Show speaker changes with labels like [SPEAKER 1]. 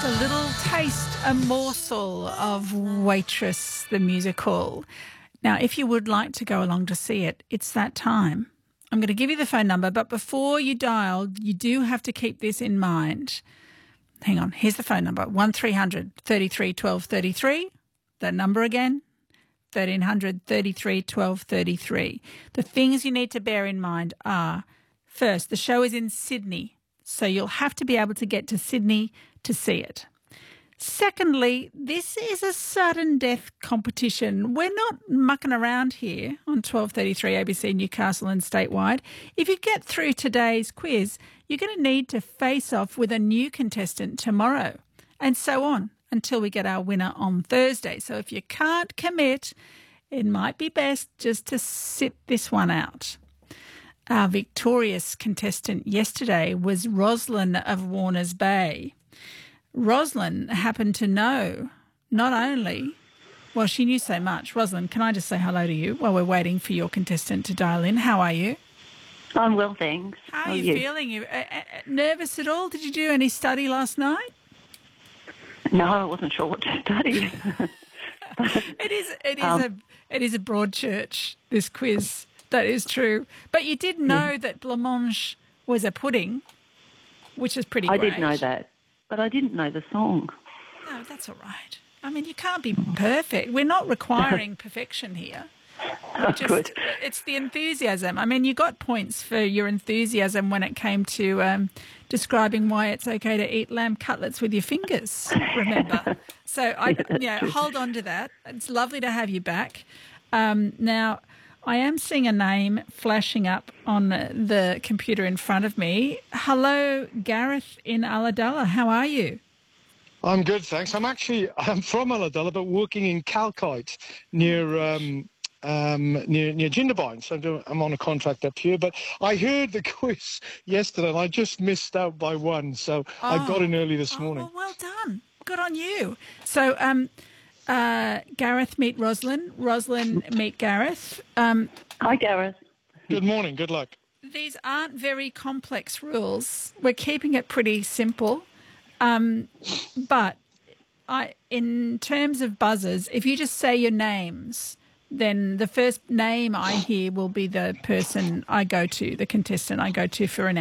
[SPEAKER 1] just a little taste, a morsel of Waitress, the musical. Now, if you would like to go along to see it, it's that time. I'm going to give you the phone number, but before you dial, you do have to keep this in mind. Hang on, here's the phone number, 1300 33 12 33. That number again, 1300 33 12 33. The things you need to bear in mind are, first, the show is in Sydney, so you'll have to be able to get to Sydney to see it. Secondly, this is a sudden death competition. We're not mucking around here on 1233 ABC Newcastle and statewide. If you get through today's quiz, you're going to need to face off with a new contestant tomorrow, and so on until we get our winner on Thursday. So if you can't commit, it might be best just to sit this one out. Our victorious contestant yesterday was Roslyn of Warners Bay. Roslyn happened to know not only, well, she knew so much. Roslyn, can I just say hello to you while we're waiting for your contestant to dial in? How are you?
[SPEAKER 2] I'm well, thanks.
[SPEAKER 1] How are you feeling? You nervous at all? Did you do any study last night?
[SPEAKER 2] No, I wasn't sure what to study.
[SPEAKER 1] It is a broad church, this quiz. That is true. But you did know that blancmange was a pudding, which is pretty great.
[SPEAKER 2] I did know that, but I didn't know the song.
[SPEAKER 1] No, that's all right. I mean, you can't be perfect. We're not requiring perfection here.
[SPEAKER 2] Good.
[SPEAKER 1] It's the enthusiasm. I mean, you got points for your enthusiasm when it came to describing why it's okay to eat lamb cutlets with your fingers, remember? So, hold on to that. It's lovely to have you back. Now, I am seeing a name flashing up on the computer in front of me. Hello, Gareth in Ulladulla. How are you?
[SPEAKER 3] I'm good, thanks. I'm from Ulladulla, but working in Calcite near Jindabyne. So I'm on a contract up here. But I heard the quiz yesterday, and I just missed out by one. So I got in early this morning.
[SPEAKER 1] Well done. Good on you. So, Gareth, meet Roslyn. Roslyn, meet Gareth.
[SPEAKER 2] Hi, Gareth.
[SPEAKER 3] Good morning. Good luck.
[SPEAKER 1] These aren't very complex rules. We're keeping it pretty simple. But in terms of buzzers, if you just say your names, then the first name I hear will be the person I go to, the contestant I go to for an